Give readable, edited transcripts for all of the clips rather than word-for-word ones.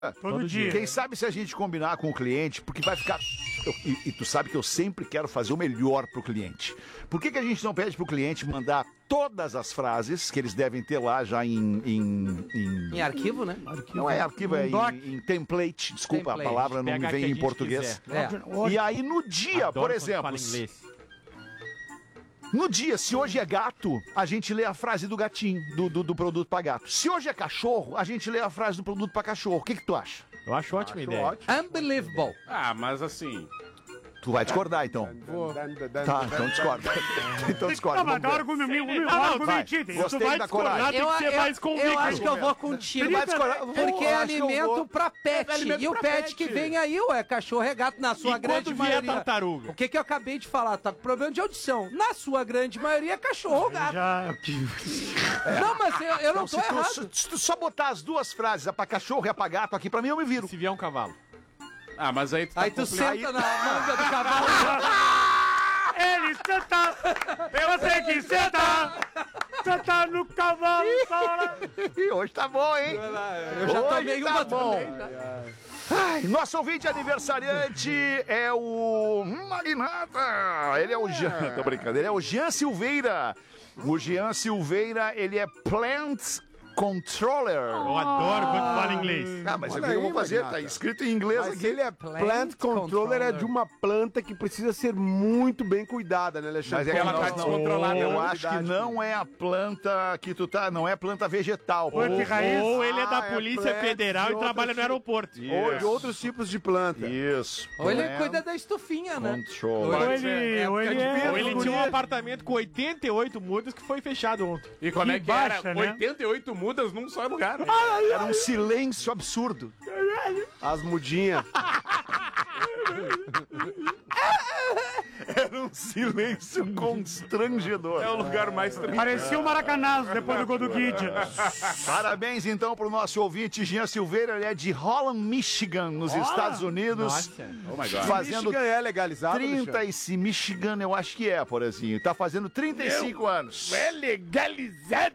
Todo dia. Quem sabe se a gente combinar com o cliente, porque vai ficar... E tu sabe que eu sempre quero fazer o melhor pro cliente. Por que a gente não pede pro cliente mandar todas as frases que eles devem ter lá já Em arquivo, né? Não é arquivo, é em template. Desculpa, Template. a palavra não me vem em português. E aí no dia, por exemplo... No dia, se hoje é gato, a gente lê a frase do gatinho, do produto pra gato. Se hoje é cachorro, a gente lê a frase do produto pra cachorro. O que tu acha? Eu acho ótima ideia. Ótimo. Unbelievable. Ah, mas assim... Tu vai discordar, então. Tá, então discorda. Então discorda. Não, mas dá um argumentinho. Tu Gostei vai da discordar, coragem. tem que ser mais convicto. Eu acho que eu vou contigo. Ele vai discordar. Porque é Eu acho que eu alimento vou. pra pet. alimento E o pra pet pet. que vem aí, ué, cachorro é gato na sua E grande quando vier maioria. tartaruga? O que eu acabei de falar? Tá com problema de audição. Na sua grande maioria é cachorro ou gato. Não, mas eu não tô errado. Se tu só botar as duas frases, a pra cachorro e a pra gato aqui, pra mim eu me viro. Se vier um cavalo. Ah, mas aí tu tá Aí tu complicado. senta na manga do cavalo. Ele senta, eu tenho que sentar. Sentar no cavalo. Hoje tá bom, hein? Eu já Hoje tomei tá uma bom. também. Tá? Ai, nosso ouvinte aniversariante é o Magnata. Ele é o Jean. Tô brincando. Ele é o Jean Silveira. O Jean Silveira, ele é Plant Controller. Eu adoro quando fala inglês. Ah, mas Olha o que eu aí, vou fazer? Magnata. Tá escrito em inglês Mas aqui. ele é plant controller, é de uma planta que precisa ser muito bem cuidada, né, Alexandre? Mas é que ela tá descontrolada. Eu né? acho que não é a planta que tu tá, não é planta vegetal. Ou que raiz. Ou ele é da Ah, é Polícia Plant Federal de e trabalha outros no aeroporto. Ou de outros tipos de planta. Isso. Ou ele Plant cuida da estufinha, né? Controller. Ou ele difícil. tinha um apartamento com 88 mudas que foi fechado ontem. E como Que é que baixa, era? né? 88 mudas num só lugar. Era um silêncio absurdo. As mudinhas. Era um silêncio constrangedor. É o lugar mais tranquilo. Parecia o Maracanazo depois do gol do Guide. Parabéns, então, pro nosso ouvinte Jean Silveira. Ele é de Holland, Michigan, nos Estados Unidos. Nossa. Oh my God. Fazendo Michigan é legalizado, 30 e Michigan, eu acho que é, Porazinho. Tá fazendo 35 anos. É legalizado.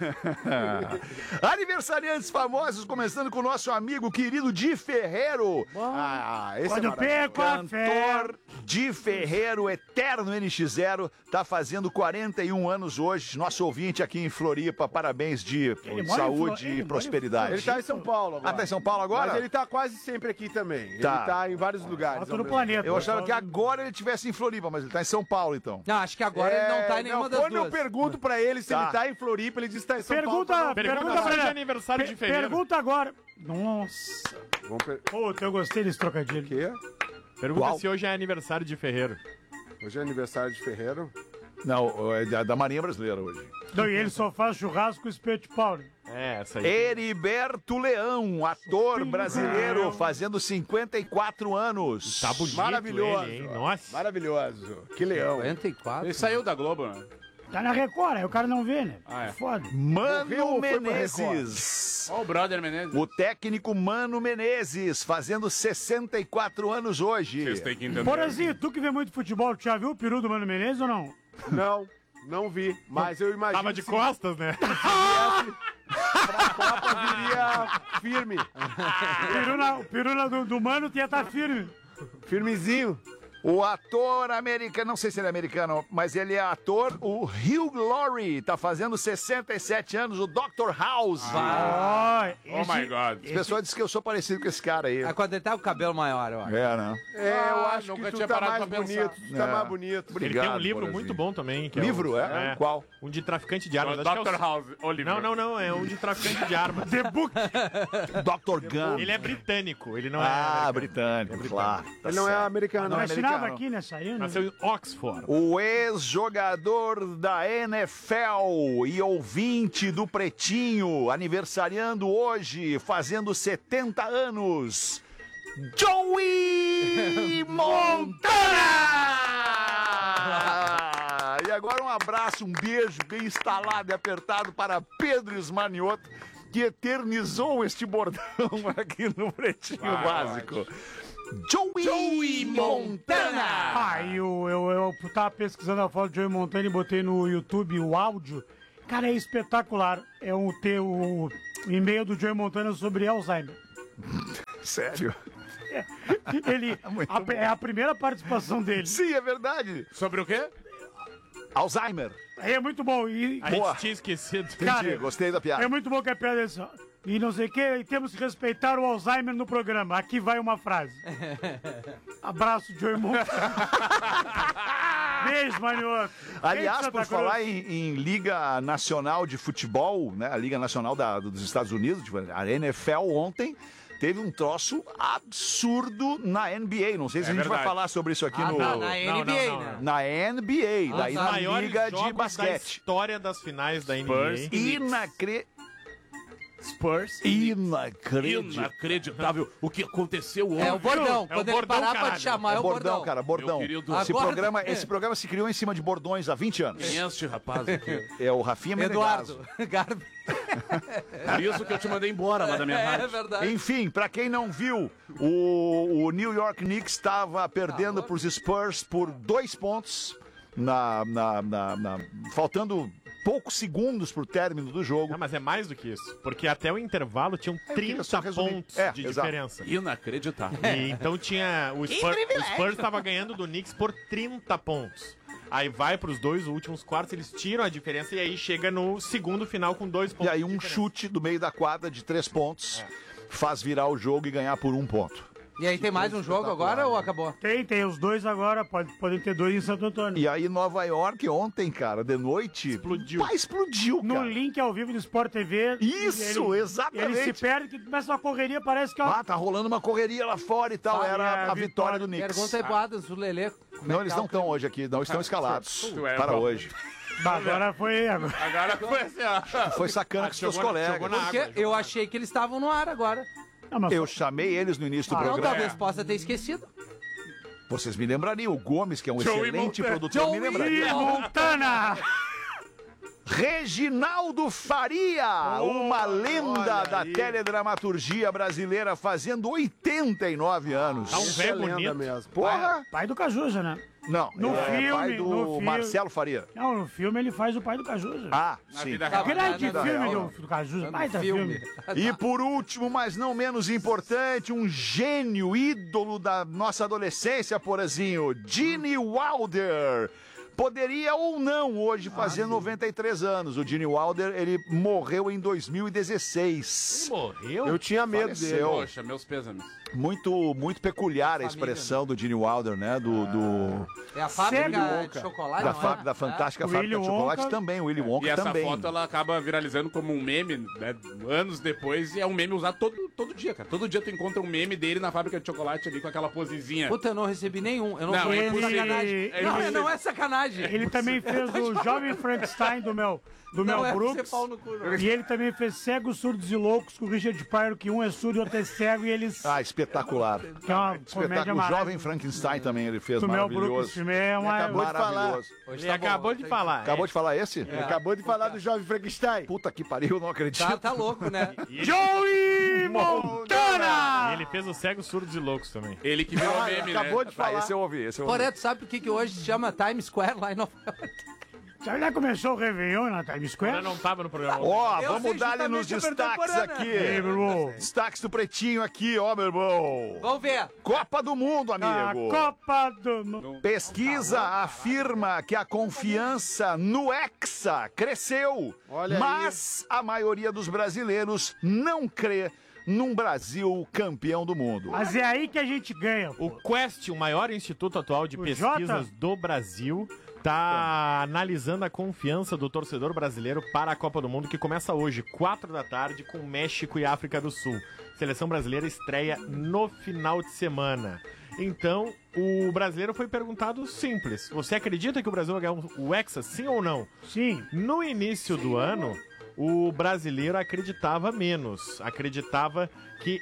Aniversariantes famosos, começando com o nosso amigo querido Di Ferreiro. Esse Quando perco a fé. Cantor Di Ferreiro, eterno NX0, tá fazendo 41 anos hoje. Nosso ouvinte aqui em Floripa. Parabéns, Di. Ele mora em Saúde Flo- ele e mora prosperidade. Ele tá em São Paulo agora. Ah, tá em São Paulo agora? Mas ele tá quase sempre aqui também. Tá. Ele tá em vários lugares. Tá ao no mesmo planeta. Eu achava que agora ele estivesse em Floripa, mas ele tá em São Paulo, então. Não, acho que agora ele não tá em nenhuma das Quando duas. eu pergunto pra ele se Tá. ele tá em Floripa, ele diz que tá em São Paulo. Pergunta pra ele ele. de aniversário de fevereiro. Pergunta agora. Nossa. Vamos Puta, eu gostei desse trocadilho. quê? Pergunta Qual? se hoje é aniversário de Ferreiro. Hoje é aniversário de Ferreiro. Não, é da Marinha Brasileira hoje. Não, e ele só faz churrasco com espeto de pau. É, essa aí. Heriberto Leão, ator brasileiro, fazendo 54 anos. Tá bonito Maravilhoso. ele, hein? Nossa. Maravilhoso. Que leão. 44. Ele saiu da Globo, né? Tá na Record, aí o cara não vê, né? Ah, é. Foda. Mano Morreu ou foi pra Menezes. Ó o brother Menezes. O técnico Mano Menezes, fazendo 64 anos hoje. Vocês têm que entender. Porazinho, tu que vê muito futebol, tu já viu o peru do Mano Menezes ou não? Não vi. Mas eu imagino Tava de que costas, né? pra Copa viria firme. O peru do Mano ia estar firme. Firmezinho. O ator americano, não sei se ele é americano, mas ele é ator, o Hugh Laurie, tá fazendo 67 anos, o Dr. House. Oh my God. As pessoas dizem que eu sou parecido com esse cara aí. Ah, quando ele tá com o cabelo maior, eu acho. É, né? Eu acho nunca que tu tinha tá parado mais pra pensar. bonito. Tu tá mais bonito. Ele tem um livro muito bom também. Que Livro, é? é? Qual? Um de traficante de armas. Acho que é Dr. o... House, Oliver. Não, é um de traficante de armas. The Book. Dr. Gun. Ele é britânico, ele não é Ah, americano. britânico, claro. Tá Ele não é certo. americano. Não é Assinava americano. aqui nessa aí, né? Nasceu em Oxford. O ex-jogador da NFL e ouvinte do Pretinho, aniversariando hoje, fazendo 70 anos, Joey Montana! E agora um abraço, um beijo bem instalado e apertado para Pedro Esmanioto, que eternizou este bordão aqui no Pretinho Básico. Joey Montana! Ah, e eu tava pesquisando a foto do Joey Montana e botei no YouTube o áudio. Cara, é espetacular. É o e-mail do Joey Montana sobre Alzheimer. Sério? É a primeira participação dele. Sim, é verdade. Sobre o quê? Alzheimer. É muito bom. A Boa. gente tinha esquecido. Entendi, gostei da piada. É muito bom que a piada é assim, ó. E não sei o que, e temos que respeitar o Alzheimer no programa. Aqui vai uma frase. Abraço, Joey Monta. Beijo, Manioto. Aliás, por falar em Liga Nacional de Futebol, né? A Liga Nacional dos Estados Unidos, a NFL ontem, teve um troço absurdo na NBA. Não sei se a gente vai verdade. falar sobre isso aqui Na NBA, não. né? na NBA, daí na maiores Liga de jogos da Basquete. história das finais da NBA. Spurs. Inacreditável o que aconteceu ontem. É o bordão. Quando ele bordão, parar pra caralho. te chamar, é o Bordão, bordão. cara, bordão. Meu querido. Esse programa se criou em cima de bordões há 20 anos. Quem é este rapaz aqui? É o Rafinha Menegaso. Eduardo Garbi. Por isso que eu te mandei embora lá da minha É rádio. verdade. Enfim, pra quem não viu, o New York Knicks estava perdendo pros Spurs por 2 pontos, faltando poucos segundos pro término do jogo. Não, mas é mais do que isso. Porque até o intervalo tinham eu queria 30 só resumir. pontos É, de exato. diferença. Inacreditável. E então tinha. O Spurs estava ganhando do Knicks por 30 pontos. Aí vai pros dois últimos quartos, eles tiram a diferença e aí chega no segundo final com 2 pontos. E aí de um diferença. chute do meio da quadra de 3 pontos faz virar o jogo e ganhar por 1 ponto. E aí tem mais um jogo agora ou acabou? Tem os dois agora, podem ter 2 em Santo Antônio. E aí Nova York ontem, cara, de noite... Explodiu. Explodiu, No cara. link ao vivo do Sport TV. Isso, exatamente. Ele se perde, que começa uma correria, parece que... Ah, tá rolando uma correria lá fora e tal. Era a vitória do Knicks. Pergunta aí pro Adams, o Lelê. Não, eles não estão hoje aqui, não estão escalados Tu é para bom. hoje. Agora foi... Agora foi assim, ó. Foi sacana com seus colegas. Porque eu achei que eles estavam no ar agora. Não, mas Eu chamei eles no início do Não, programa. talvez possa ter esquecido. Vocês me lembrariam. O Gomes, que é um Joey excelente Montana. produtor, me lembraria. Ih, Montana! Reginaldo Faria, uma lenda da teledramaturgia brasileira, fazendo 89 anos. Tá um Essa é velho lenda bonito. mesmo. Porra! Pai do Cajuja, né? Não, No filme, pai do no filme. Marcelo Faria. Não, no filme ele faz o pai do Cajuja. Ah, Na sim. vida real. Grande Não, filme não. do Cajuja. No Baita filme. E por último, mas não menos importante, um gênio, ídolo da nossa adolescência, Porazinho, Gene Wilder. Poderia ou não hoje fazer 93 anos. O Gene Wilder, ele morreu em 2016. Morreu? Eu tinha medo dele. Faleceu. Poxa, meus pêsames. Muito peculiar a expressão do Gene Wilder, né? É a fábrica Sério? de chocolate, Da, não fa- é? da fantástica O fábrica Willy de chocolate Wonka. também. O Willy Wonka E essa também. foto, ela acaba viralizando como um meme, né? Anos depois, e é um meme usado todo dia, cara. Todo dia tu encontra um meme dele na fábrica de chocolate ali com aquela posezinha. Puta, eu não recebi nenhum. Eu não, Não, sou é sacanagem. impossível. Não é sacanagem. Ele também fez o Jovem Frankenstein do Mel não é Brooks. ser pau no cu, não. E ele também fez Cegos, Surdos e Loucos com o Richard Pryor, que um é surdo e outro é cego, e eles... Ah, espetacular. Que é uma comédia Espetáculo. O maravilhosa. Jovem Frankenstein também ele fez, Do Mel Brooks, maravilhoso. esse filme é uma... Acabou de falar. Maravilhoso. Hoje Ele tá bom, acabou de tem- falar. Acabou de falar esse? Acabou de falar do Jovem Frankenstein. Puta que pariu, eu não acredito. Tá louco, né? Joey Montana! E ele fez os cegos, surdos e loucos também. Ele que virou meme, Acabou né? de falar. Esse eu ouvi, esse eu ouvi. Porém, tu sabe por que hoje se chama Times Square lá em Nova York? Já começou o Réveillon na Times Eu Square? não tava no programa. Ó, Eu vamos sei dar-lhe nos justamente a destaques contemporânea. aqui. Ei, meu irmão. Destaques do Pretinho aqui, ó, meu irmão. Vamos ver. Copa do Mundo, A amigo. Copa do... Pesquisa afirma que a confiança no Hexa cresceu, Olha aí. mas a maioria dos brasileiros não crê num Brasil campeão do mundo. Mas é aí que a gente ganha. O Quest, o maior instituto atual de O pesquisas Jota? do Brasil, tá analisando a confiança do torcedor brasileiro para a Copa do Mundo, que começa hoje, 4 da tarde, com México e África do Sul. Seleção brasileira estreia no final de semana. Então, o brasileiro foi perguntado simples. Você acredita que o Brasil vai ganhar o Hexa, sim ou não? Sim. No início do ano, o brasileiro acreditava menos. Acreditava que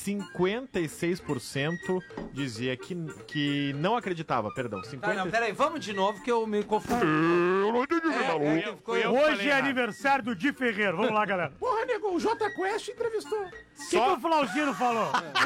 56% dizia que não acreditava, perdão. Tá, não, peraí, vamos de novo que eu me confundi. Eu não entendi, Hoje é aniversário do Di Ferreiro. Vamos lá, galera. Porra, nego, o J Quest entrevistou. O que o Flauzino falou?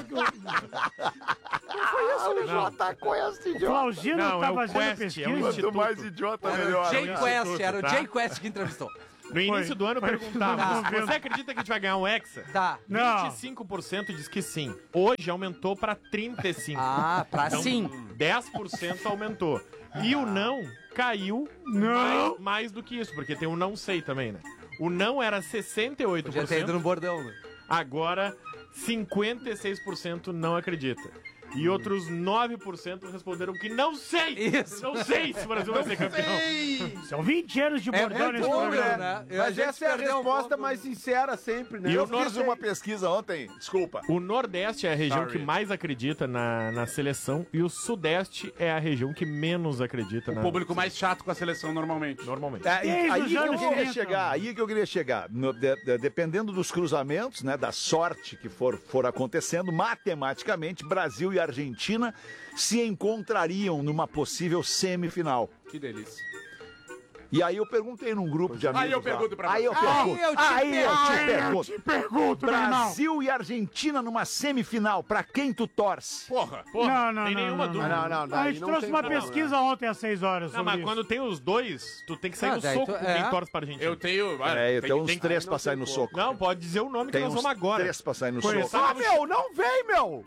O Flauzino Não, tá é o fazendo Quest, pesquisa. é um instituto. Quanto mais idiota, melhor. Jay Quest, Instituto, era o tá? Jay Quest que entrevistou. No início do ano perguntava, Tá. você acredita que a gente vai ganhar um Hexa? Tá. Não. 25% diz que sim. Hoje aumentou pra 35%. Ah, pra Então, sim. 10% aumentou. E o não caiu mais do que isso, porque tem o não sei também, né? O não era 68%. Podia ter ido no bordão, né? Agora, 56% não acredita. E outros 9% responderam que não sei! Isso. Não sei se o Brasil vai ser campeão. São 20 anos de bordão nesse bom, programa. né? Mas essa é a resposta mais sincera sempre, né? E Eu o fiz uma pesquisa ontem, desculpa. O Nordeste é a região Sorry. que mais acredita na seleção e o Sudeste é a região que menos acredita O público mais chato com a seleção normalmente. normalmente. É, Desde aí os que eu anos queria 90. chegar, aí que eu queria chegar. Dependendo dos cruzamentos, né, da sorte que for acontecendo, matematicamente, Brasil e Argentina se encontrariam numa possível semifinal. Que delícia. E aí eu perguntei num grupo de amigos. Aí eu pergunto pra Aí eu você. pergunto. Aí eu te pergunto. Te pergunto, meu irmão. Brasil e Argentina numa semifinal. Pra quem tu torce? Porra. Porra, Não, tem não, nenhuma não, dúvida. Não, A daí gente não trouxe tem uma como, pesquisa ontem às 6 horas Não, sobre mas isso. quando tem os dois, tu tem que sair no daí soco tu- com quem é. torce pra Argentina. Eu tenho. É, tem uns tem- três pra sair no soco. Não, pode dizer o nome que Tem nós uns vamos agora. três pra sair no Conheço. soco. Ah, meu, não vem, meu!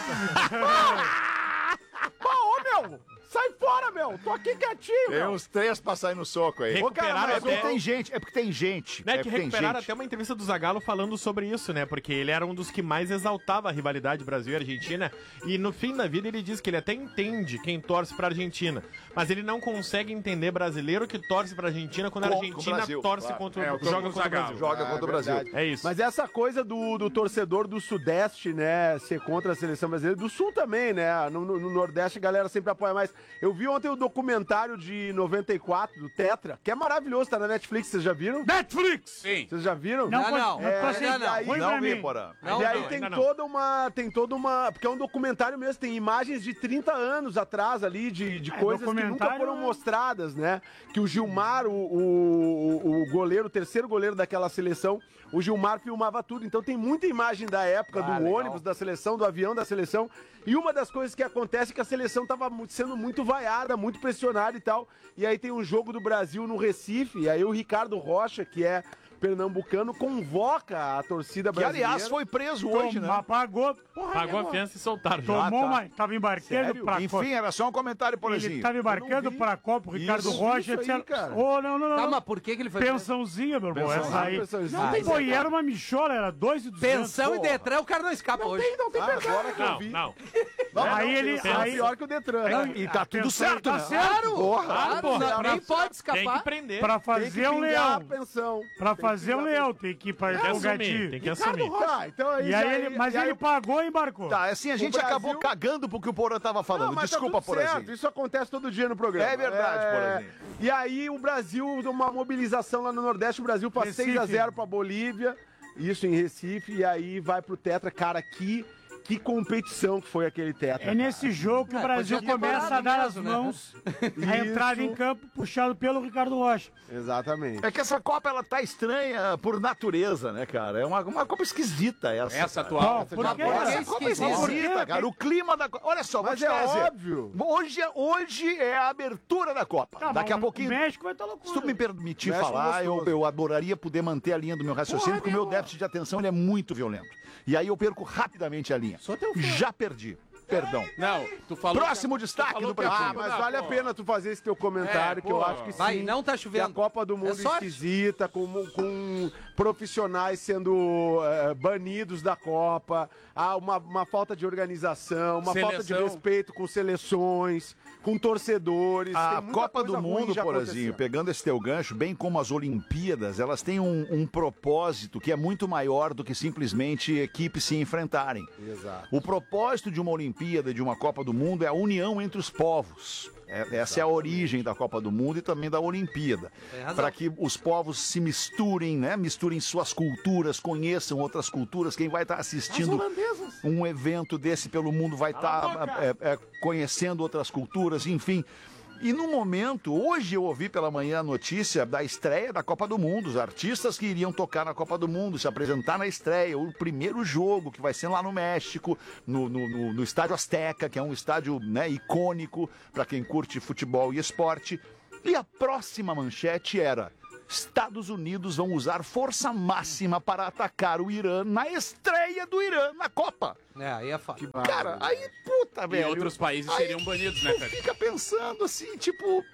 Ô, meu! Sai fora, meu! Tô aqui quietinho, Tem meu! uns três pra sair no soco aí. Recuperaram Ô, cara, mas até- tem gente. É porque tem gente. Né, é que porque tem recuperaram gente. até uma entrevista do Zagallo falando sobre isso, né? Porque ele era um dos que mais exaltava a rivalidade Brasil e Argentina. E no fim da vida ele diz que ele até entende quem torce pra Argentina. Mas ele não consegue entender brasileiro que torce pra Argentina quando a Com o Argentina Brasil, torce claro. contra É, eu tô joga com o contra o Zagallo. Brasil. Joga contra o Brasil. verdade. É isso. Mas essa coisa do torcedor do Sudeste, né, ser contra a seleção brasileira, do Sul também, né, no Nordeste a galera sempre apoia mais. Eu vi ontem o documentário de 94, do Tetra, que é maravilhoso, tá na Netflix, vocês já viram? Netflix! Sim. Vocês já viram? Não, Não, eu passei ainda não. ruim pra Não vi, mim. Porã. Não, e aí não, tem ainda toda uma. Porque é um documentário mesmo, tem imagens de 30 anos atrás ali, de coisas que nunca documentário foram é- mostradas, né? Que o Gilmar, o goleiro, o terceiro goleiro daquela seleção, o Gilmar filmava tudo. Então tem muita imagem da época, do legal. ônibus da seleção, do avião da seleção. E uma das coisas que acontece é que a seleção tava sendo muito vaiada, muito pressionada e tal. E aí tem um jogo do Brasil no Recife, e aí o Ricardo Rocha, que é pernambucano, convoca a torcida Que, brasileira. aliás, foi preso hoje, né? Pagou. Porra, Pagou a fiança e soltaram. já. Tomou tá. uma. Tava embarcando Sério? pra Copa. Enfim, era só um comentário, Ele Porazinho. tava embarcando Eu não vi. pra Copa, o Ricardo Isso, Rocha. isso aí, disseram, cara. Ô, não. Tá, mas por que ele foi... Pensãozinha, meu irmão. Pensãozinha, Essa aí. pensãozinha. Não tem Ah, Pô, isso e é era uma michola, era 2.200. Pensão e Detran, o cara não escapa hoje. Não tem perdão. Agora que eu Não, vi. não. Aí ele. É Aí, pior que o Detran. E tá tudo pensão, certo, tá né? certo. Porra, Claro, porra, nem pode Tem que escapar. prender. Pra tem que fazer um pingar a leão. pensão. Pra fazer um leão, tem que ir pra Tem que o assumir, gatinho. tem que assumir. Tá, então aí E já- aí ele, mas e aí ele pagou e embarcou. Tá, assim, a gente Brasil- acabou cagando pro que o Porã tava falando. Não, mas Desculpa, tá tudo certo. Porazinho. Isso acontece todo dia no programa. É verdade, Porazinho. E aí o Brasil, uma mobilização lá no Nordeste, o Brasil faz Recife. 6-0 pra Bolívia, isso em Recife, e aí vai pro Tetra. Cara, que competição que foi aquele Tetra. É nesse jogo que o Brasil podia ter começa a parado dar as mesmo, né? mãos, a entrada em campo puxado pelo Ricardo Rocha. Exatamente. É que essa Copa, ela tá estranha por natureza, né, cara? É uma Copa esquisita essa. Essa cara. atual. Por quê? Essa Copa é esquisita? esquisita, cara. O clima da Copa. Olha só, vou Mas te é dizer. óbvio. Hoje é a abertura da Copa. Tá, Daqui a mas pouquinho. O México vai estar Se loucura. tu me permitir México falar, gostoso. eu adoraria poder manter a linha do meu raciocínio, porque o meu déficit de atenção ele é muito violento. E aí eu perco rapidamente a linha. Já perdi. Perdão. Não, tu falou. Próximo destaque falou do que é Pretinho. Ah, mas Ah, vale a pô. pena tu fazer esse teu comentário, É, que eu pô. acho que sim. Vai, não tá Que chovendo. a Copa do Mundo É sorte. esquisita, com profissionais sendo banidos da Copa, há uma falta de organização, uma falta de Seleção. respeito com seleções, com torcedores. A tem muita Copa coisa do ruim Mundo, já Porazinho, acontecendo. pegando esse teu gancho, bem como as Olimpíadas, elas têm um propósito que é muito maior do que simplesmente equipes se enfrentarem. Exato. O propósito de uma Olimpíada, de uma Copa do Mundo, é a união entre os povos. Essa é a origem da Copa do Mundo e também da Olimpíada. Tem razão. Para que os povos se misturem, né? Misturem suas culturas, conheçam outras culturas. Quem vai estar assistindo um evento desse pelo mundo vai estar conhecendo outras culturas, enfim. E no momento, hoje eu ouvi pela manhã a notícia da estreia da Copa do Mundo, os artistas que iriam tocar na Copa do Mundo, se apresentar na estreia, o primeiro jogo que vai ser lá no México, no Estádio Azteca, que é um estádio, né, icônico para quem curte futebol e esporte. E a próxima manchete era: Estados Unidos vão usar força máxima para atacar o Irã na estreia do Irã na Copa. Aí é fácil. Cara, aí, puta, E velho. outros países aí seriam banidos, né, tu cara? fica pensando assim, tipo...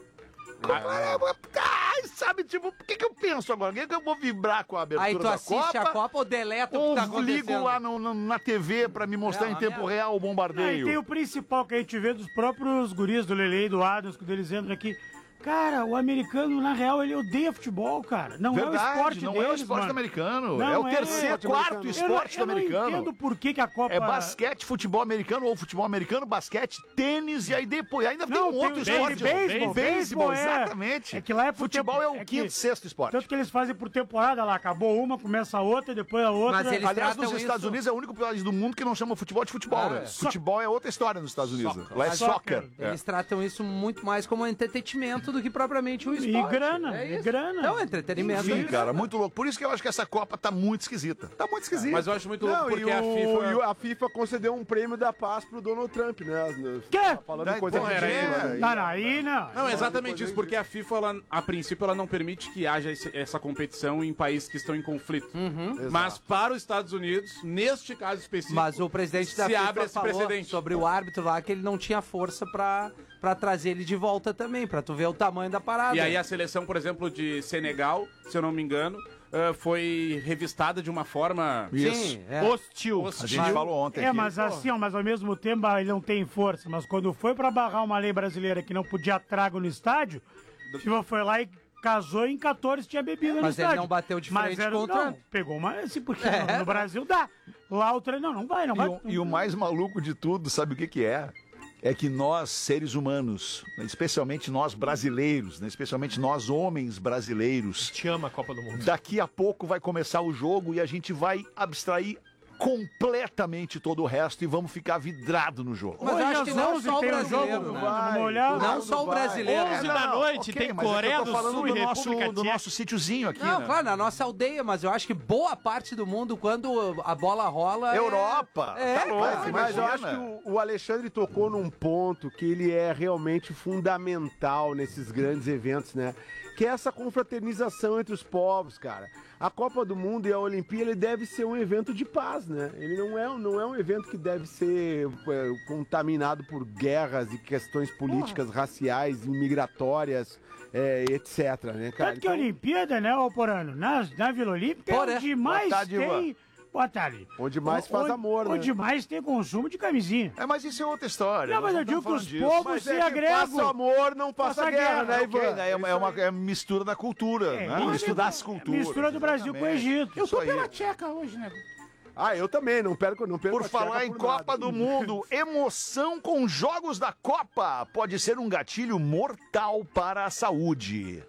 sabe, tipo, por que eu penso agora? Por que eu vou vibrar com a abertura Aí tu da assiste a Copa ou deleta o que ou tá acontecendo? ligo lá na TV pra me mostrar em tempo real o Aí bombardeio? tem o principal que a gente vê dos próprios guris do Lele e do Adams, quando eles entram aqui. Cara, o americano, na real, ele odeia futebol, cara. Não é o esporte não deles, é o esporte mano. americano. Não é o é. terceiro, quarto esporte eu não americano. entendo por que a Copa... É basquete, futebol americano ou futebol americano, basquete, tênis e aí depois ainda tem um outro esporte. Beisebol, exatamente. É que lá é por futebol tempo- é o é quinto, que- sexto esporte. Tanto que eles fazem por temporada lá. Acabou uma, começa a outra, e depois a outra. Mas eles Aliás, tratam nos Estados isso- Unidos é o único país do mundo que não chama futebol de futebol, né? Futebol é outra história nos Estados Unidos. Lá é soccer. Eles tratam isso muito mais como entretenimento do que propriamente um esporte. grana, isso. grana. Não, entretenimento. Enfim, é cara, muito louco. Por isso que eu acho que essa Copa tá muito esquisita. Tá muito esquisita. Mas eu acho muito louco Não, porque e a FIFA... a FIFA concedeu um prêmio da paz pro Donald Trump, né? Quê? Falando Daí, coisa porra, era ridícula, ele. né? Não, aí não. Não, é exatamente isso, porque a FIFA, a princípio, ela não permite que haja essa competição em países que estão em conflito. Mas para os Estados Unidos, neste caso específico, Mas o presidente da se FIFA abre esse falou precedente. sobre o árbitro lá que ele não tinha força pra trazer ele de volta também, pra tu ver o tamanho da parada. E aí a seleção, por exemplo, de Senegal, se eu não me engano, foi revistada de uma forma... Sim, é. Hostil. A gente falou ontem aqui. Mas assim, ó, mas ao mesmo tempo ele não tem força. Mas quando foi pra barrar uma lei brasileira que não podia trago no estádio, a FIFA foi lá e casou e em 14 tinha bebida no Mas ele estádio. não bateu de frente era, com o não, Trump. pegou uma, assim, porque no Brasil dá. Lá o treino não vai. E o mais maluco de tudo, sabe o que é? É que nós, seres humanos, especialmente nós brasileiros, né, especialmente nós homens brasileiros, Te ama a Copa do Mundo. daqui a pouco vai começar o jogo e a gente vai abstrair completamente todo o resto e vamos ficar vidrado no jogo. Mas eu acho que não só o tem um brasileiro, jogo, né? vamos olhar. Não só o brasileiro. 11 da noite, tem mas é que Coreia eu tô do falando Sul e do República do Tcheca. nosso sítiozinho aqui, Não, né? claro, na nossa aldeia, mas eu acho que boa parte do mundo, quando a bola rola... Europa, É, tá louco, cara, Mas eu imagina. acho que o Alexandre tocou num ponto que ele é realmente fundamental nesses grandes eventos, né? Que é essa confraternização entre os povos, cara. A Copa do Mundo e a Olimpíada ele deve ser um evento de paz, né? Ele não é um evento que deve ser contaminado por guerras e questões políticas, raciais, imigratórias, etc, né, cara? Tanto que a Olimpíada, né, ô Porano, na Vila Olímpica Porra. é onde mais Boa tarde, tem... Boa tarde. Onde mais faz amor, né? Onde mais tem consumo de camisinha. Mas isso é outra história. Não, mas nós eu digo estamos que os falando disso. povos Mas se é que agregam. faça amor, não faça Faça guerra, guerra, né, Ok, Ivan? daí é uma mistura da cultura, né? mas Misturar as culturas. Mistura do Brasil com o Egito. Eu tô pela tcheca hoje, né? Ah, eu também, não perco Por a falar tcheca em por Copa nada. do Mundo, emoção com jogos da Copa pode ser um gatilho mortal para a saúde.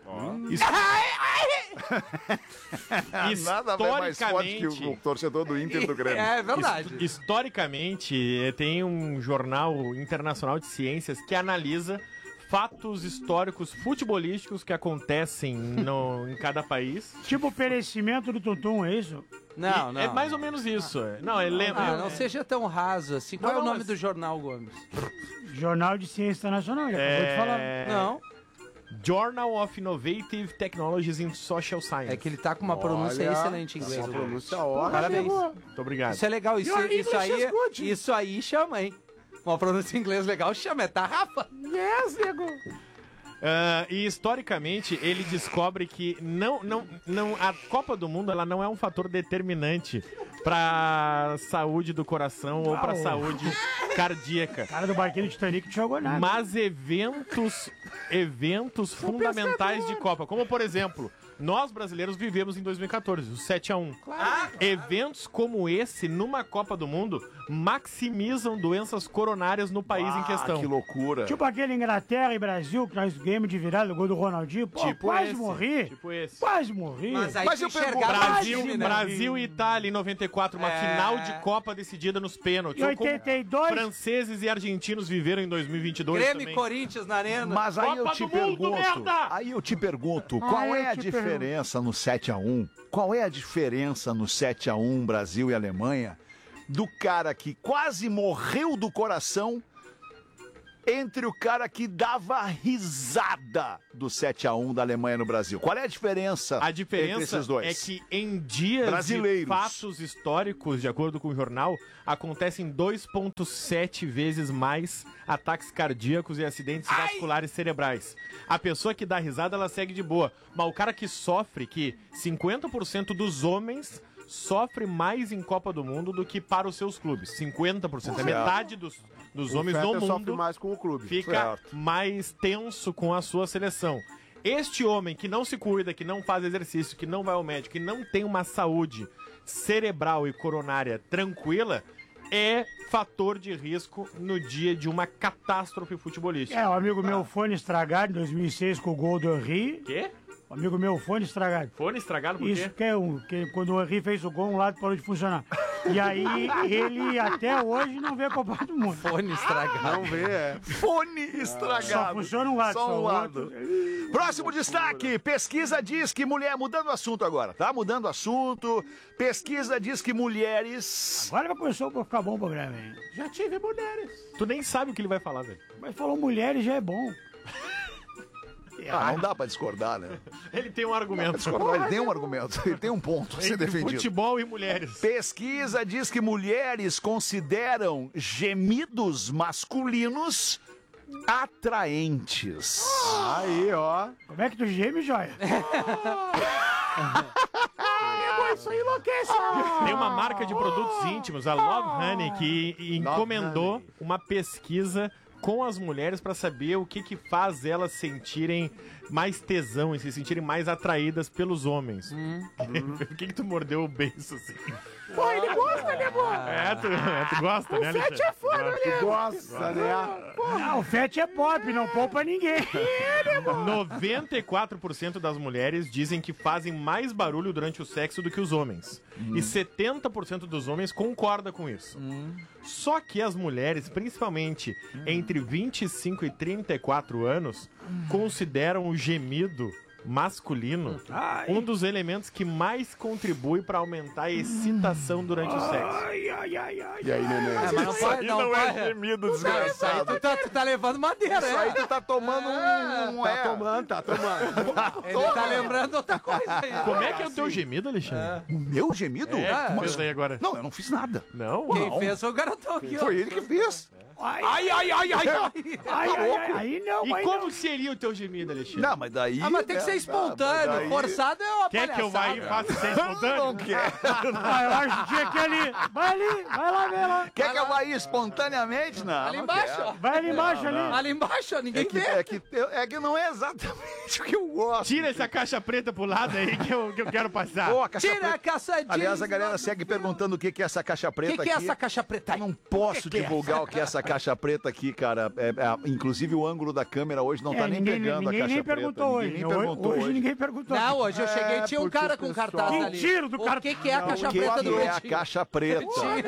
Nada vai mais forte que o torcedor do Inter do Grêmio. É verdade. Historicamente, tem um jornal internacional de ciências que analisa fatos históricos futebolísticos que acontecem em cada país. Tipo o perecimento do Tutum, é isso? Não, não. É mais ou menos isso. Não, ele lembra. Não seja tão raso assim. Qual Não, é o não, nome mas- do jornal, Gomes? Jornal de Ciência Internacional, ele acabou de falar. Não, Journal of Innovative Technologies in Social Science. é que ele tá com uma pronúncia Olha, excelente em inglês. Uma o Gomes. pronúncia ótima. Parabéns. Muito obrigado. Isso é legal. Isso aí chama, hein? Uma pronúncia em inglês legal chama. É tarrafa. E historicamente ele descobre que a Copa do Mundo ela não é um fator determinante para saúde do coração ou para saúde cardíaca. Cara do barquinho do Titanic não jogou nada. Mas eventos fundamentais de Copa, como por exemplo, nós brasileiros vivemos em 2014, o 7-1. Eventos como esse, numa Copa do Mundo, maximizam doenças coronárias no país em questão. Que loucura. Tipo aquele Inglaterra e Brasil, que nós ganhamos de virada, o gol do Ronaldinho. Pô, Tipo quase esse, morri. tipo esse. Quase morri. Mas aí Mas tu eu pergunto, enxergava Brasil, time, né? Brasil e Itália em 94, uma final de Copa decidida nos pênaltis. Em Ou como 82, franceses e argentinos viveram em 2022 Grêmio e também. Corinthians na arena. Mas aí eu Copa te do Mundo, pergunto, merda! aí eu te pergunto, qual é a diferença no 7-1? Qual é a diferença no 7-1 Brasil e Alemanha do cara que quase morreu do coração entre o cara que dava risada do 7-1 da Alemanha no Brasil. Qual é a diferença? A entre diferença esses dois? é que em dias Brasileiros. de fatos históricos, de acordo com o jornal, acontecem 2,7 vezes mais ataques cardíacos e acidentes vasculares cerebrais. A pessoa que dá risada, ela segue de boa. Mas o cara que sofre, que 50% dos homens sofre mais em Copa do Mundo do que para os seus clubes. 50%. É metade dos homens no sofre mundo mais com o clube. fica mais tenso com a sua seleção. Este homem que não se cuida, que não faz exercício, que não vai ao médico, que não tem uma saúde cerebral e coronária tranquila, é fator de risco no dia de uma catástrofe futebolística. O amigo meu, fone estragado em 2006 com o gol do Henry. Quê? O amigo meu, fone estragado. Fone estragado por Isso quê? que quando o Henry fez o gol, um lado parou de funcionar. E aí, ele até hoje não vê a Copa do Mundo. Fone estragado. Não vê, Fone estragado. Só funciona um lado, Só só um o lado. outro. Próximo destaque. Pesquisa diz que mulher... Mudando o assunto agora, tá? Mudando o assunto. Pesquisa diz que mulheres... Agora começou a ficar bom o programa, hein? Já tive mulheres. Tu nem sabe o que ele vai falar, velho. Mas falou mulheres já é bom. não dá pra discordar, né? Ele tem um argumento. Discordar, ele tem um argumento. Ele tem um ponto a ser Entre defendido. futebol e mulheres. Pesquisa diz que mulheres consideram gemidos masculinos atraentes. Aí, ó. Como é que tu geme, joia? Isso enlouquece. Tem uma marca de produtos íntimos, a Love Honey, que encomendou uma pesquisa com as mulheres para saber o que faz elas sentirem mais tesão e se sentirem mais atraídas pelos homens. Por que tu mordeu o beiço assim? Pô, ele gosta, né, amor? Tu gosta, né, Alexandre? Fete é foda, né? Gosta, né? Não, o Fete é pop, não poupa ninguém. 94% das mulheres dizem que fazem mais barulho durante o sexo do que os homens. E 70% dos homens concorda com isso. Só que as mulheres, principalmente entre 25 e 34 anos, consideram o gemido masculino um dos elementos que mais contribui para aumentar a excitação durante o sexo. E aí, neném? Mas não pode, não pode. gemido Isso aí desgraçado. tu tá levando madeira, Isso aí é? tu tá tomando Tá tomando. Ele tá lembrando outra coisa aí. Como é que é o teu gemido, Alexandre? O meu gemido? Tu fez aí agora. Não, eu não fiz nada. Não? Quem fez foi o garotão aqui, ó. Foi ele que fez. Ai, aí não, E aí como seria o teu gemido, Alexandre? Não, mas daí... Ah, mas tem que ser espontâneo. daí- Forçado é uma Quer que eu vá aí e palhaçada. faça sem espontâneo? Não quer. Ah, eu acho que tinha que ir ali. Vai ali, vai lá ver lá. Quer que eu vá aí espontaneamente? Não. Ali não embaixo, quero. ó. Vai ali embaixo ali. Ali embaixo, ó, ninguém vê. É que não é exatamente o que eu gosto. Tira essa caixa preta pro lado aí que eu quero passar. Pô, a caixa Tira a preta. caçadinha. Aliás, a galera segue perguntando o que é essa caixa O preta que é aqui. essa caixa preta aí? Eu não posso divulgar o que é essa caixa preta aqui, cara. Inclusive o ângulo da câmera hoje não tá nem pegando a ninguém caixa nem preta. perguntou hoje. Ninguém nem perguntou Hoje ninguém perguntou. Não, hoje eu cheguei e tinha um porque cara o com pessoal- cartaz ali. Mentira do O cartaz. que é a caixa O que preta do é a Pretinho? caixa preta?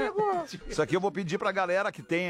Isso aqui eu vou pedir pra galera que tem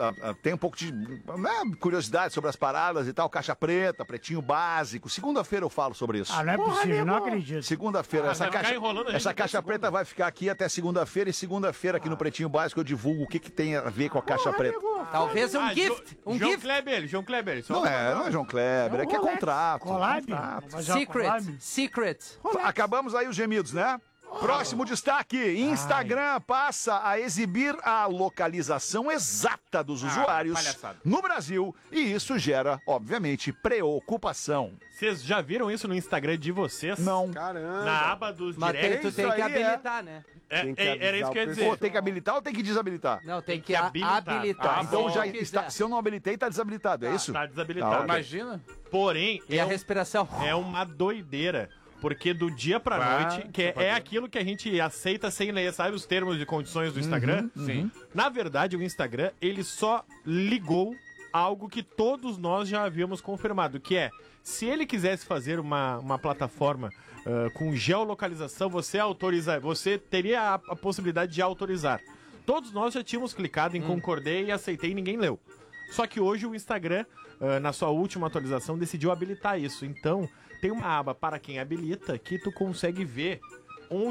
um pouco de curiosidade sobre as paradas e tal. Caixa preta, pretinho básico. Segunda-feira eu falo sobre isso. Ah, não é possível, não acredito. Ah, Segunda-feira, vai ficar enrolando a gente essa até caixa preta vai ficar aqui até segunda-feira. E segunda-feira aqui no Pretinho Básico eu divulgo o que tem a ver com a caixa preta. Talvez um gift. Um João gift. Kleber. Só Não é João Kleber, é que é contrato. Collab? Contrato. Vamos fazer uma collab? Secret. Acabamos aí os gemidos, né? Próximo destaque: Instagram passa a exibir a localização exata dos usuários palhaçada. no Brasil e isso gera, obviamente, preocupação. Vocês já viram isso no Instagram de vocês? Não. Caramba. Na aba dos Mas tu directs? tem que aí é. habilitar, né? Tem que Era isso que eu ia avisar o dizer. Pô, tem que habilitar ou tem que desabilitar? Não, tem que que habilitar. habilitar. Ah, Então bom. já Se está. quiser. Se eu não habilitei, tá desabilitado, é isso? Tá desabilitado. Tá, ok. Imagina. Porém, E a respiração. é uma doideira. Porque do dia pra noite, que é aquilo que a gente aceita sem ler, sabe os termos de condições do Instagram? Sim. Na verdade, o Instagram, ele só ligou algo que todos nós já havíamos confirmado, que é, se ele quisesse fazer uma plataforma com geolocalização, você teria a possibilidade de autorizar. Todos nós já tínhamos clicado em concordei e aceitei e ninguém leu. Só que hoje o Instagram, na sua última atualização, decidiu habilitar isso. Então, tem uma aba para quem habilita que tu consegue ver onde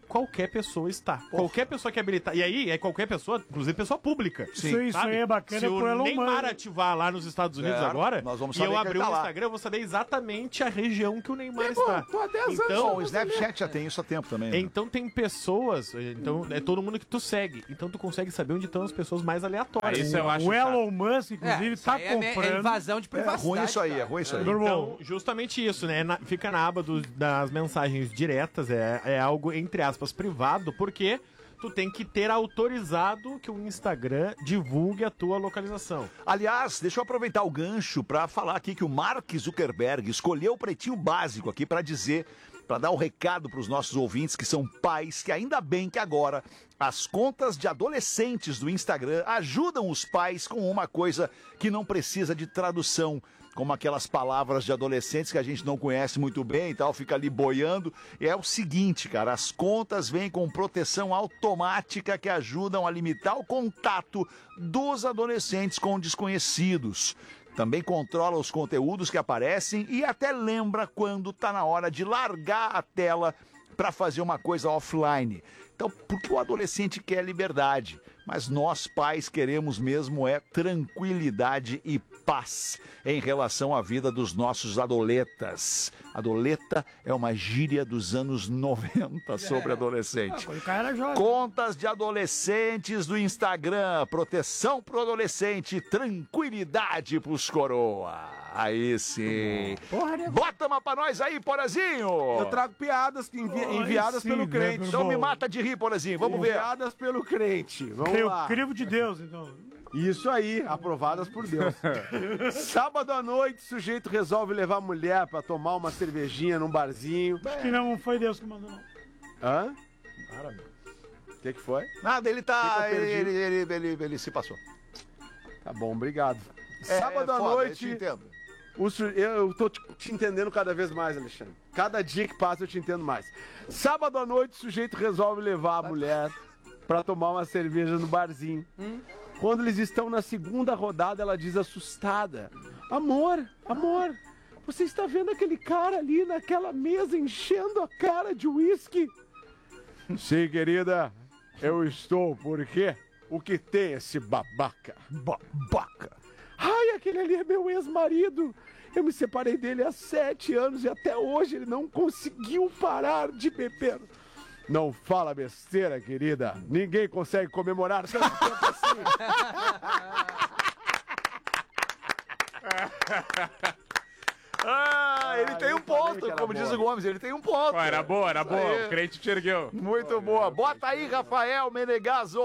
qualquer pessoa está. Qualquer pessoa que habilitar. E aí, é qualquer pessoa, inclusive pessoa pública. Isso aí sabe? é bacana Se pro o Elon Neymar Musk. ativar lá nos Estados Unidos Certo. agora, Nós vamos e eu saber que abrir ele o tá lá. Instagram, eu vou saber exatamente a região que o Neymar está. Tô há 10 anos. Então, O Snapchat já tem isso há tempo também. né? Então tem pessoas, então é todo mundo que tu segue. Então tu consegue saber onde estão as pessoas mais aleatórias. Isso eu acho O chato. Elon Musk, inclusive, isso tá aí é comprando. invasão de É privacidade. ruim isso aí, é cara. ruim isso aí. Então, justamente isso, né? Fica na aba das mensagens diretas, é algo, entre aspas, privado, porque tu tem que ter autorizado que o Instagram divulgue a tua localização. Aliás, deixa eu aproveitar o gancho para falar aqui que o Mark Zuckerberg escolheu o Pretinho Básico aqui para dizer, para dar um recado para os nossos ouvintes que são pais, que ainda bem que agora as contas de adolescentes do Instagram ajudam os pais com uma coisa que não precisa de tradução, como aquelas palavras de adolescentes que a gente não conhece muito bem e tal, fica ali boiando. É o seguinte, cara, as contas vêm com proteção automática que ajudam a limitar o contato dos adolescentes com desconhecidos. Também controla os conteúdos que aparecem e até lembra quando tá na hora de largar a tela para fazer uma coisa offline. Então, porque o adolescente quer liberdade, mas nós pais queremos mesmo é tranquilidade e paz em relação à vida dos nossos adoletas. Adoleta é uma gíria dos anos 90 sobre adolescente. O cara era jovem. Contas de adolescentes do Instagram, proteção pro adolescente, tranquilidade pros coroa. Aí sim. Bota uma pra nós aí, Porazinho. Eu trago piadas enviadas sim, pelo né, crente. meu Então me irmão? mata de rir, Porazinho. Vamos ver. Enviadas pelo crente. Vamos Eu lá. crivo de Deus, então. Isso aí, aprovadas por Deus. Sábado à noite, o sujeito resolve levar a mulher pra tomar uma cervejinha num barzinho. Acho que não foi Deus que mandou, não. Hã? O que foi? Nada, ele tá. Que que eu perdi? Ele se passou. Tá bom, obrigado. É, Sábado à foda, eu noite, te entendo. eu tô te entendendo cada vez mais, Alexandre. Cada dia que passa eu te entendo mais. Sábado à noite, o sujeito resolve levar a mulher pra tomar uma cerveja no barzinho. Quando eles estão na segunda rodada, ela diz assustada: Amor, você está vendo aquele cara ali naquela mesa enchendo a cara de uísque? Sim, querida, eu estou. Por quê? O que tem esse babaca? Babaca. Ai, aquele ali é meu ex-marido. Eu me separei dele há 7 anos e até hoje ele não conseguiu parar de beber. Não fala besteira, querida. Ninguém consegue comemorar tanto tempo assim. Ele tem um ponto, como diz o Gomes, ele tem um ponto. Pô, era boa, Isso aí. O crente te ergueu. Muito boa. Bota aí, Rafael Menegaso.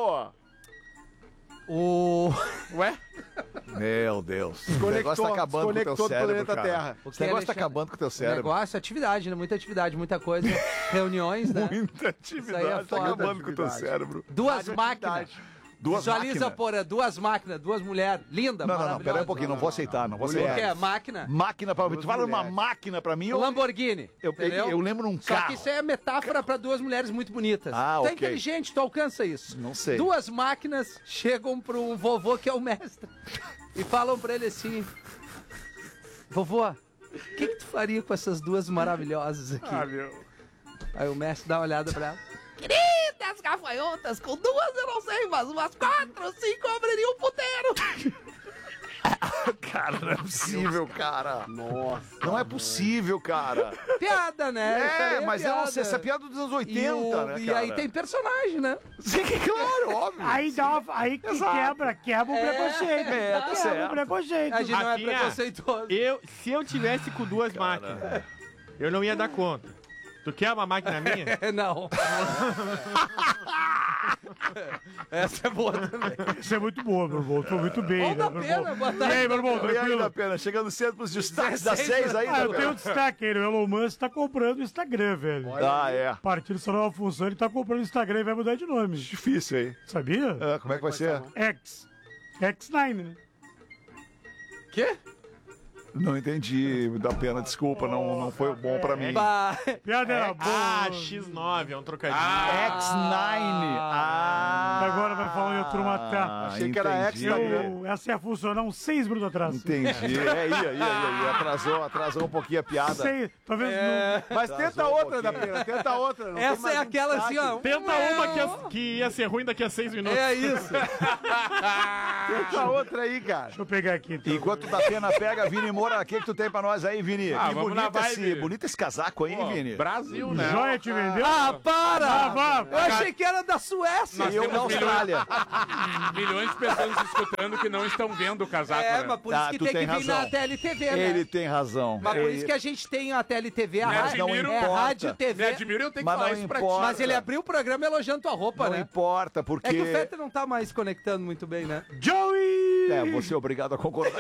Ué? Meu Deus. O negócio tá acabando com o teu desconectou do cérebro, planeta cara. Terra. Esse negócio tá Alexandre? acabando com o teu cérebro. Negócio, atividade, né? Muita atividade, muita coisa. Reuniões, né? Muita Isso aí é atividade, tá foda. acabando com o teu cérebro. Duas máquinas. Duas Visualiza, máquinas. porra, duas máquinas, duas mulheres. Linda, Não, maravilhosa. pera aí um pouquinho, não vou aceitar, não vou O que aceitar. é? Máquina? Máquina pra... Tu fala uma mulheres. máquina pra mim, Lamborghini. entendeu? eu lembro num Só carro. que isso aí é metáfora pra duas mulheres muito bonitas. Ah, Tu é ok. inteligente, tu alcança isso. Não sei. Duas máquinas chegam pro vovô, que é o mestre, e falam pra ele assim: Vovô, o que tu faria com essas duas maravilhosas aqui? meu. Aí o mestre dá uma olhada pra ela. Queridas gafanhotas, com duas eu não sei, mas umas 4, 5 eu abriria um puteiro. Cara, não é possível, cara. Nossa. Não é possível, cara. Piada, né? Isso aí É, mas é piada. essa piada dos anos 80, E, né, e cara? aí tem personagem, né? Sim, claro, óbvio. Aí dá uma, aí que quebra o preconceito. É, tá Quebra certo. o preconceito. A gente não é Rafinha, preconceituoso. Se eu tivesse com duas máquinas, eu não ia dar conta. Tu quer uma máquina minha? Não. Essa é boa também. Isso é muito boa, meu irmão. Tô muito bem, Bom da meu pena, irmão. boa E tarde. aí, meu irmão, E aí, da tranquilo? pena, chegando cedo pros destaques das 6 aí, Ah, da eu tenho um pena. destaque aí. O Elon Musk tá comprando o Instagram, velho. Ah, é. A partir dessa nova função, ele tá comprando o Instagram e vai mudar de nome. Difícil aí. Sabia? Ah, como é que vai ser? X. X9, né? Quê? Não entendi, da pena, desculpa, não foi bom pra mim. Bah. Piada era boa. X9, é um trocadilho. X9. Agora vai falar onde a turma tá. Achei que era X da grana. Essa ia funcionar uns 6 minutos atrás. Entendi. Atrasou um pouquinho a piada. Sei, talvez Mas tenta outra, da pena, tenta outra. não tem Essa mais é um aquela destaque. assim, ó. Tenta uma que ia ser ruim daqui a 6 minutos. É isso. Tenta outra aí, cara. Deixa eu pegar aqui. Então. Enquanto da pena pega, Vini Moura, o que tu tem pra nós aí, Vini? Ah, Que vamos na vibe. bonito esse casaco aí, Pô, Vini. Brasil, né? Joia te vendeu? Ah, para! vá. Eu achei que era da Suécia. Nós Eu temos na Austrália. milhões de pessoas escutando que não estão vendo o casaco, É, né? mas por isso que tu tem que tem vir na razão. TLTV, né? Ele tem razão. Mas por isso que a gente tem a TLTV, a Me rádio, admiro. é a Rádio Me TV. admiro eu tenho que Mas falar não isso pra importa. ti. Mas ele abriu o programa elogiando tua roupa, Não né? importa, porque... É que o Fetter não tá mais conectando muito bem, né? Joey! Você é obrigado a concordar.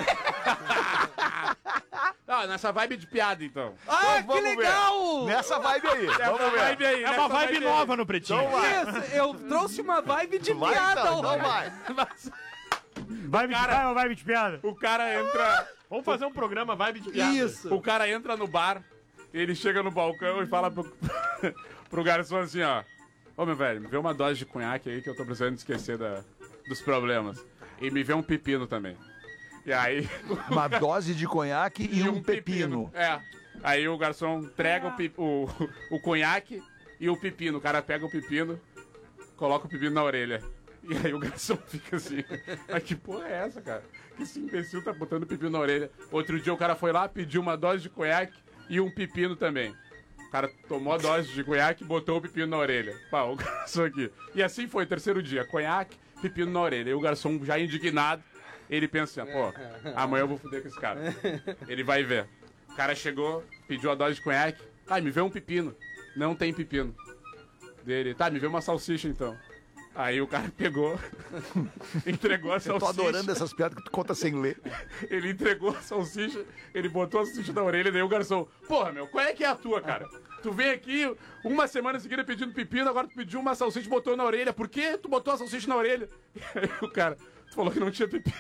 Ah, nessa vibe de piada, então. Ah, que vamos ver. legal! Nessa vibe aí. Vamos ver. Vibe aí, É uma vibe nova no Pretinho. Isso, eu trouxe uma vibe de Vai piada. então, ó. vai. Vai me tirar ou vai me piada? O cara entra... Vamos fazer um programa vibe de piada. Isso. O cara entra no bar, ele chega no balcão e fala pro garçom assim, ó. Ô, meu velho, me vê uma dose de cunhaque aí que eu tô precisando esquecer dos problemas. E me vê um pepino também. E aí... Uma dose de conhaque e um pepino. É. Aí o garçom entrega o conhaque e o pepino. O cara pega o pepino, coloca o pepino na orelha. E aí o garçom fica assim, mas que porra é essa, cara? Que esse imbecil tá botando o pepino na orelha. Outro dia o cara foi lá, pediu uma dose de conhaque e um pepino também. O cara tomou a dose de conhaque e botou o pepino na orelha. Pá, o garçom aqui. E assim foi, terceiro dia, conhaque, pepino na orelha. E o garçom já indignado, ele pensa assim, pô, amanhã eu vou foder com esse cara. Ele vai ver. O cara chegou, pediu a dose de conhaque. Ah, me vê um pepino. Não tem pepino. Dele, tá, me vê uma salsicha então. Aí o cara pegou, entregou a Eu salsicha. tô adorando essas piadas que tu conta sem ler. Ele entregou a salsicha, ele botou a salsicha na orelha, daí o garçom, porra, meu, qual é que é a tua, cara? Tu vem aqui uma semana seguida pedindo pepino, agora tu pediu uma salsicha e botou na orelha. Por que tu botou a salsicha na orelha? E aí o cara, tu falou que não tinha pepino.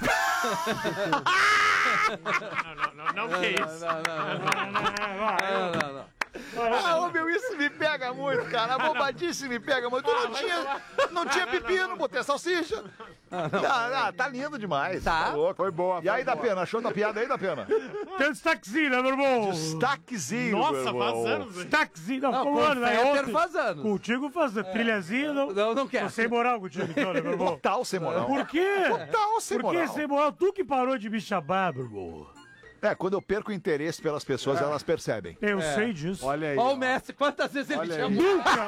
Não, que isso. Não. Ah, meu, isso me pega muito, cara. A bobadice me pega muito. Tu não tinha pepino, botei a salsicha. Tá lindo demais. Tá. Louco. Foi boa. E aí, da pena? Achou da piada aí, da pena? Tem um destaquezinho, né, meu irmão? Destaquezinho. Nossa, meu irmão. faz anos. Destaquezinho. Não, Não, como com o ano, né? Fetter Ontem. faz anos. Contigo faz trilhazinha, não. Não quero. Tô sem moral contigo, então, né, meu irmão? Total sem moral. Por quê? Total sem Por que moral. sem moral? Tu que parou de me chamar, meu irmão. Quando eu perco o interesse pelas pessoas, elas percebem. Eu sei disso. Olha aí. Ó o Messi, quantas vezes ele Olha aí. chamou?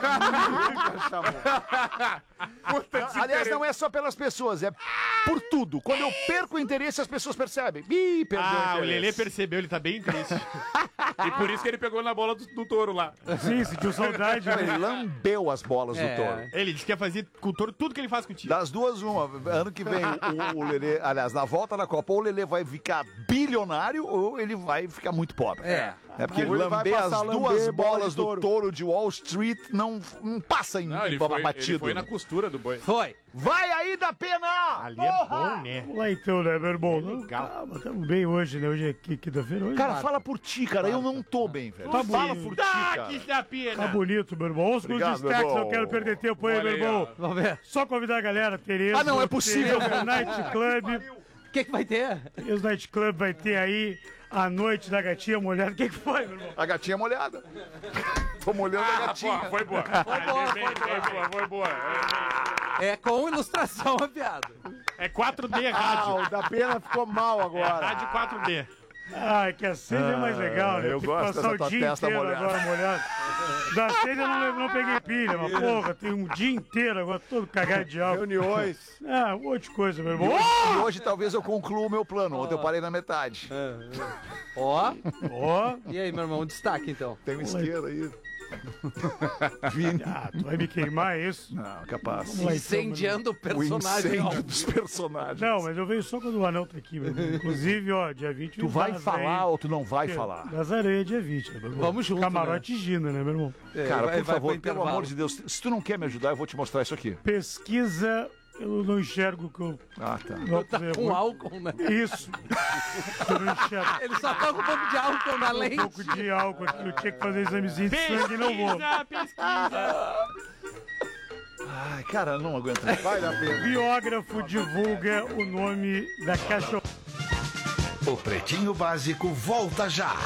Aliás, não é só pelas pessoas, é por tudo. Quando eu perco o interesse, as pessoas percebem. Ih, perdeu Ah, o interesse. Lelê percebeu, ele tá bem triste. E por isso que ele pegou na bola do touro lá. Sim, sentiu saudade. Ele Né? lambeu as bolas do touro. Ele disse que ia fazer com o Touro tudo que ele faz contigo. Das duas, uma. Ano que vem, o Lelê, aliás, na volta da Copa, ou o Lelê vai ficar bilionário ou ele vai ficar muito pobre. É. Porque Ou ele vai lamber as passar a duas lamber bola bolas de do touro. touro de Wall Street não passa em Não, ele batido. foi na costura do boi. Foi. Vai aí da pena! Ali é bom, né? Vamos lá então, né, meu irmão? Legal. Calma, tamo bem hoje, né? Hoje é quinta-feira. Hoje Cara, fala por ti, cara. Eu não tô bem, velho. Tá Fala bonito. por ti, Tá, cara. que da pena. tá bonito, meu irmão. Os Obrigado, meu destaques, irmão. não quero perder tempo aí, Olha meu aí, irmão. ó. Vamos ver. Só convidar a galera, Tereza. Ah, não, é possível. Tereza Night Club. O que vai ter? Tereza Night Club vai ter aí a noite da gatinha molhada. O que foi, meu irmão? A gatinha molhada. Tô molhando a gatinha. Foi boa. Foi boa. É com ilustração a piada. É 4D Ah, rádio. o da pena ficou mal É agora. rádio 4D. Ah, que a sede é mais legal, né? eu Tem que gosto passar dessa o tua dia testa inteiro molhada. agora molhado. Da sede eu não peguei pilha, mas porra, tem um dia inteiro agora todo cagado de álcool. Reuniões. Ah, um monte de coisa, meu irmão. E hoje talvez eu conclua o meu plano. Ontem eu parei na metade. Ó. Ó, E aí, meu irmão, destaque então. Tem um isqueiro aí. Vini. ah, tu vai me queimar isso? Não, capaz. Vamos lá, então, Incendiando o O personagem. incêndio dos personagens. Não, mas eu venho só quando o anão tá aqui, meu irmão. Inclusive, ó, dia 20 Tu vai vaza falar aí. ou tu não vai falar? Das areias, dia 20, né, meu irmão? Vamos junto, Camarote Gina, né, meu irmão? Cara, vai por favor, pro pelo intervalo. amor de Deus, se tu não quer me ajudar, eu vou te mostrar isso aqui. Pesquisa Eu não enxergo que eu... Ah, tá. Com álcool, né? Isso. Eu não enxergo. Ele só tá com um pouco de álcool na lente. Um pouco de álcool aqui. Eu tinha que fazer examezinho de sangue e não vou. Pesquisa. Ai, cara, não aguento. Vai dar pena. Biógrafo divulga o nome da cachorra. O Pretinho Básico volta já.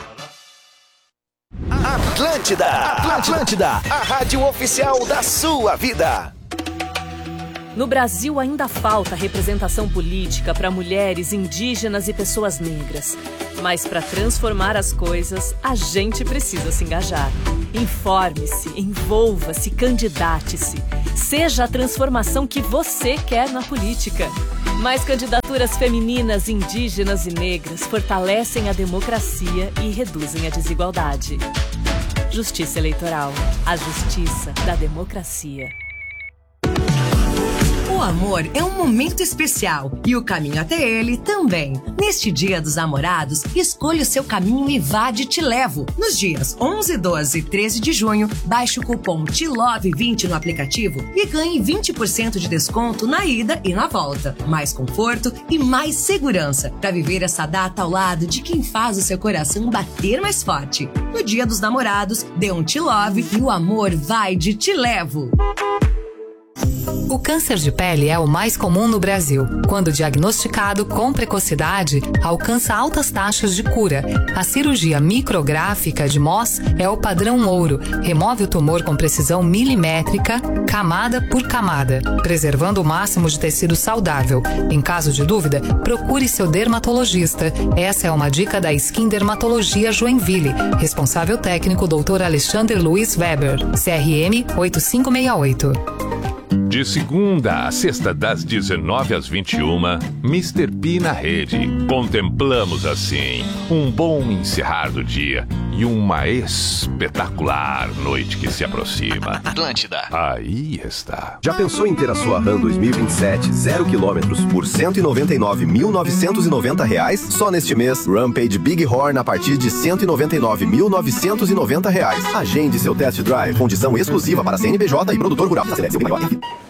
Atlântida, a rádio oficial da sua vida. No Brasil ainda falta representação política para mulheres, indígenas e pessoas negras. Mas para transformar as coisas, a gente precisa se engajar. Informe-se, envolva-se, candidate-se. Seja a transformação que você quer na política. Mais candidaturas femininas, indígenas e negras fortalecem a democracia e reduzem a desigualdade. Justiça Eleitoral. A justiça da democracia. O amor é um momento especial e o caminho até ele também. Neste Dia dos Namorados, escolha o seu caminho e vá de Te Levo. Nos dias 11, 12 e 13 de junho, baixe o cupom TELOVE20 no aplicativo e ganhe 20% de desconto na ida e na volta. Mais conforto e mais segurança para viver essa data ao lado de quem faz o seu coração bater mais forte. No Dia dos Namorados, dê um Te Love e o amor vai de Te Levo. O câncer de pele é o mais comum no Brasil. Quando diagnosticado com precocidade, alcança altas taxas de cura. A cirurgia micrográfica de Mohs é o padrão ouro. Remove o tumor com precisão milimétrica, camada por camada, preservando o máximo de tecido saudável. Em caso de dúvida, procure seu dermatologista. Essa é uma dica da Skin Dermatologia Joinville. Responsável técnico Dr. Alexander Luiz Weber, CRM 8568. De segunda a sexta, das 19 às 21, Mr. P na rede. Contemplamos assim um bom encerrar do dia e uma espetacular noite que se aproxima. Atlântida. Aí está. Já pensou em ter a sua RAM 2027 0 km por R$ 199.990? Só neste mês, Rampage Big Horn a partir de R$ 199.990. Agende seu test drive. Condição exclusiva para CNPJ e produtor rural.